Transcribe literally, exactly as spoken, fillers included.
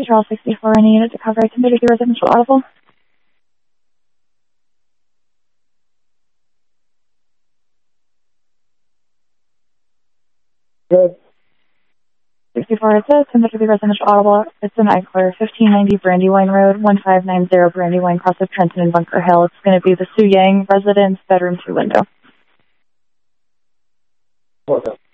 Charles sixty-four, any unit to cover ten fifty residential audible. Good. sixty-four, it says ten fifty residential audible. It's an I-Clear, fifteen ninety Brandywine Road, one five nine zero Brandywine, cross of Trenton and Bunker Hill. It's going to be the Su Yang residence, bedroom two window. Okay.